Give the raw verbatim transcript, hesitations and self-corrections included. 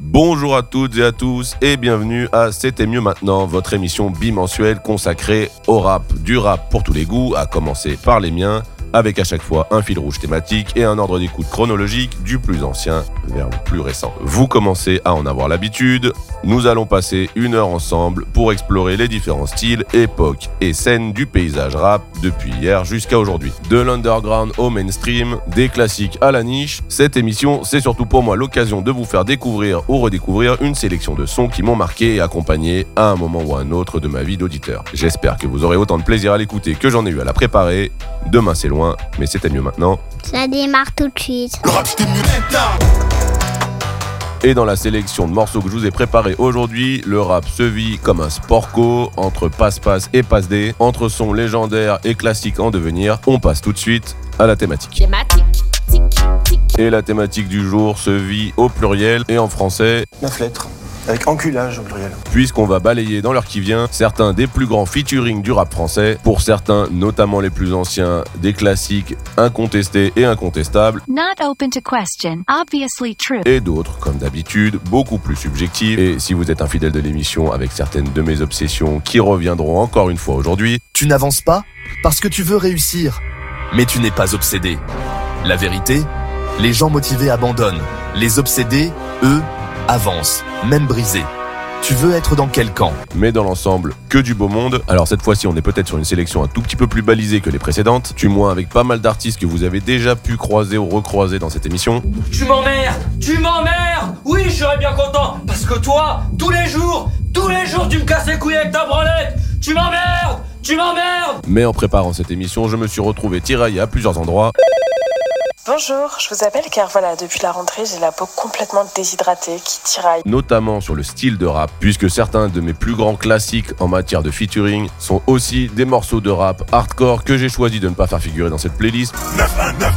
Bonjour à toutes et à tous et bienvenue à C'était mieux maintenant, votre émission bimensuelle consacrée au rap. Du rap pour tous les goûts, à commencer par les miens, avec à chaque fois un fil rouge thématique et un ordre d'écoute chronologique du plus ancien vers le plus récent. Vous commencez à en avoir l'habitude, nous allons passer une heure ensemble pour explorer les différents styles, époques et scènes du paysage rap depuis hier jusqu'à aujourd'hui. De l'underground au mainstream, des classiques à la niche, cette émission c'est surtout pour moi l'occasion de vous faire découvrir ou redécouvrir une sélection de sons qui m'ont marqué et accompagné à un moment ou à un autre de ma vie d'auditeur. J'espère que vous aurez autant de plaisir à l'écouter que j'en ai eu à la préparer. Demain c'est loin, mais c'était mieux maintenant. Ça démarre tout de suite. Le rap c'était mieux maintenant. Et dans la sélection de morceaux que je vous ai préparés aujourd'hui, le rap se vit comme un sport co, entre passe-passe et passe-dé, entre sons légendaires et classiques en devenir. On passe tout de suite à la thématique. Thématique, tic, tic. Et la thématique du jour se vit au pluriel et en français. Neuf lettres, avec enculage au pluriel. Puisqu'on va balayer dans l'heure qui vient certains des plus grands featuring du rap français, pour certains, notamment les plus anciens, des classiques incontestés et incontestables, Not open to question, obviously true. et d'autres, comme d'habitude, beaucoup plus subjectifs. Et si vous êtes un fidèle de l'émission avec certaines de mes obsessions qui reviendront encore une fois aujourd'hui, Tu n'avances pas parce que tu veux réussir, mais tu n'es pas obsédé. La vérité, les gens motivés abandonnent. Les obsédés, eux, avancent, même brisés. Tu veux être dans quel camp ? mais dans l'ensemble, que du beau monde. Alors cette fois-ci, on est peut-être sur une sélection un tout petit peu plus balisée que les précédentes, du moins avec pas mal d'artistes que vous avez déjà pu croiser ou recroiser dans cette émission. Tu m'emmerdes, tu m'emmerdes. Oui, je serais bien content, parce que toi, tous les jours, tous les jours, tu me casses les couilles avec ta branlette. Tu m'emmerdes, tu m'emmerdes. Mais en préparant cette émission, je me suis retrouvé tiraillé à plusieurs endroits. Bonjour, je vous appelle car voilà, depuis la rentrée, j'ai la peau complètement déshydratée qui tiraille. Notamment sur le style de rap, puisque certains de mes plus grands classiques en matière de featuring sont aussi des morceaux de rap hardcore que j'ai choisi de ne pas faire figurer dans cette playlist.